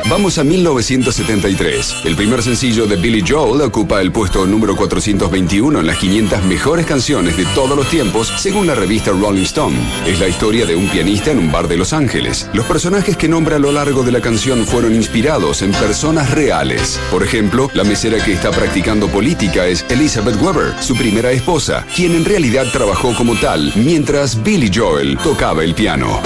Vamos a 1973. El primer sencillo de Billy Joel ocupa el puesto número 421 en las 500 mejores canciones de todos los tiempos, según la revista Rolling Stone. Es la historia de un pianista en un bar de Los Ángeles. Los personajes que nombra a lo largo de la canción fueron inspirados en personas reales. Por ejemplo, la mesera que está practicando política es Elizabeth Weber, su primera esposa, quien en realidad trabajó como tal mientras Billy Joel tocaba el piano.